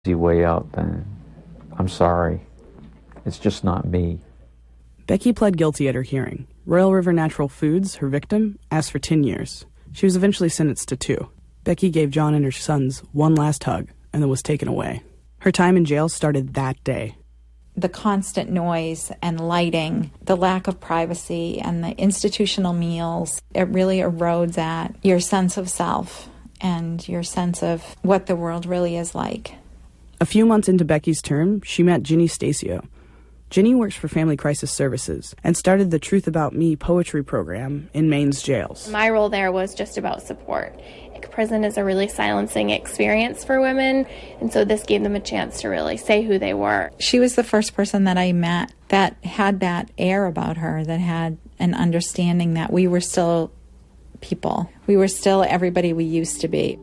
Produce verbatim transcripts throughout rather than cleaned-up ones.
easy way out, then I'm sorry. It's just not me. Becky pled guilty at her hearing. Royal River Natural Foods, her victim, asked for ten years. She was eventually sentenced to two. Becky gave John and her sons one last hug and then was taken away. Her time in jail started that day. The constant noise and lighting, the lack of privacy, and the institutional meals, it really erodes at your sense of self and your sense of what the world really is like. A few months into Becky's term, she met Ginny Stasio. Ginny works for Family Crisis Services and started the Truth About Me poetry program in Maine's jails. My role there was just about support. Prison is a really silencing experience for women, and so this gave them a chance to really say who they were. She was the first person that I met that had that air about her, that had an understanding that we were still people. We were still everybody we used to be.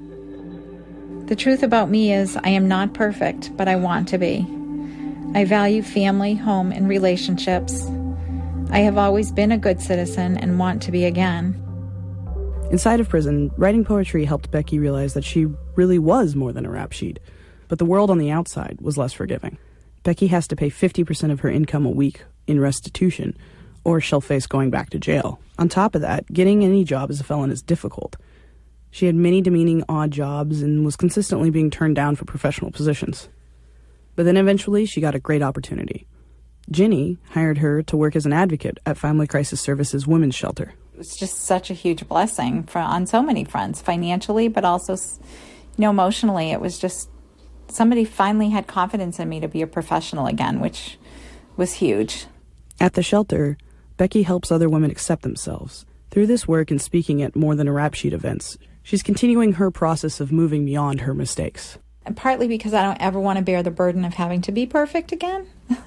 The truth about me is I am not perfect, but I want to be. I value family, home, and relationships. I have always been a good citizen and want to be again. Inside of prison, writing poetry helped Becky realize that she really was more than a rap sheet, but the world on the outside was less forgiving. Becky has to pay fifty percent of her income a week in restitution, or she'll face going back to jail. On top of that, getting any job as a felon is difficult. She had many demeaning odd jobs and was consistently being turned down for professional positions. But then eventually she got a great opportunity. Ginny hired her to work as an advocate at Family Crisis Services Women's Shelter. It was just such a huge blessing for, on so many fronts, financially, but also, you know, emotionally. It was just somebody finally had confidence in me to be a professional again, which was huge. At the shelter, Becky helps other women accept themselves. Through this work and speaking at More Than a Rap Sheet events, she's continuing her process of moving beyond her mistakes. And partly because I don't ever want to bear the burden of having to be perfect again.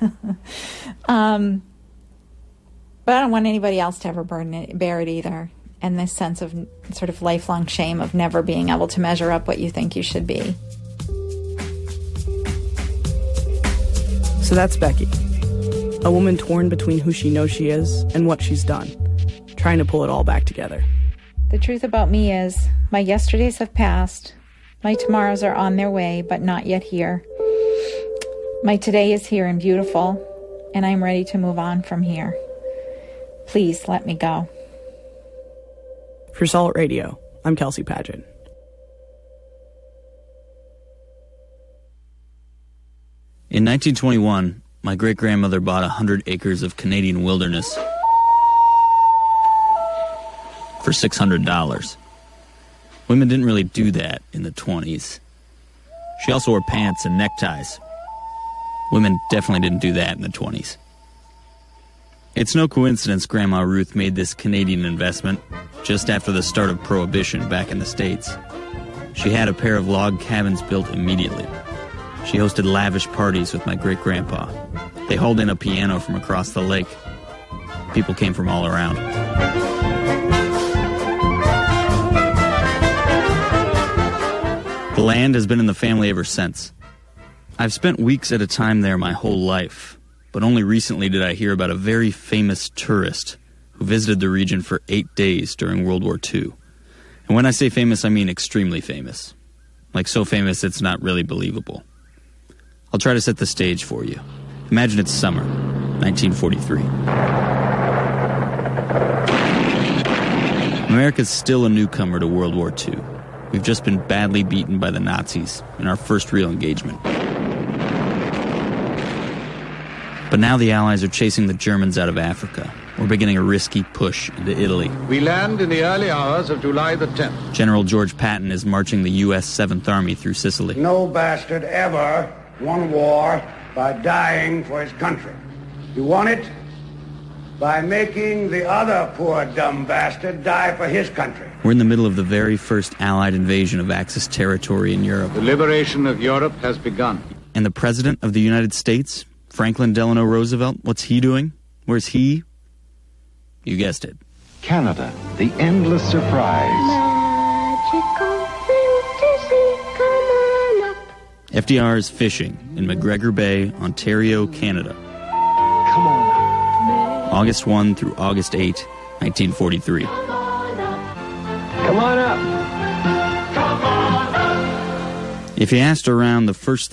um, but I don't want anybody else to ever burden it, bear it either. And this sense of sort of lifelong shame of never being able to measure up what you think you should be. So that's Becky, a woman torn between who she knows she is and what she's done, trying to pull it all back together. The truth about me is, my yesterdays have passed. My tomorrows are on their way, but not yet here. My today is here and beautiful, and I'm ready to move on from here. Please let me go. For Salt Radio, I'm Kelsey Padgett. In nineteen twenty-one, my great-grandmother bought one hundred acres of Canadian wilderness for six hundred dollars. Women didn't really do that in the twenties. She also wore pants and neckties. Women definitely didn't do that in the twenties. It's no coincidence Grandma Ruth made this Canadian investment just after the start of Prohibition back in the States. She had a pair of log cabins built immediately. She hosted lavish parties with my great-grandpa. They hauled in a piano from across the lake. People came from all around. The land has been in the family ever since. I've spent weeks at a time there my whole life, but only recently did I hear about a very famous tourist who visited the region for eight days during World War Two. And when I say famous, I mean extremely famous. Like so famous it's not really believable. I'll try to set the stage for you. Imagine it's summer, nineteen forty-three. America's still a newcomer to World War Two. We've just been badly beaten by the Nazis in our first real engagement. But now the Allies are chasing the Germans out of Africa. We're beginning a risky push into Italy. We land in the early hours of July the tenth. General George Patton is marching the U S seventh Army through Sicily. No bastard ever won war by dying for his country. He won it by making the other poor dumb bastard die for his country. We're in the middle of the very first Allied invasion of Axis territory in Europe. The liberation of Europe has begun. And the President of the United States, Franklin Delano Roosevelt, what's he doing? Where's he? You guessed it. Canada, the endless surprise. Magical fantasy, come on up. F D R is fishing in McGregor Bay, Ontario, Canada. Come on up. August first through August eighth, nineteen forty-three. Come on up. Come on up. If you asked around, the first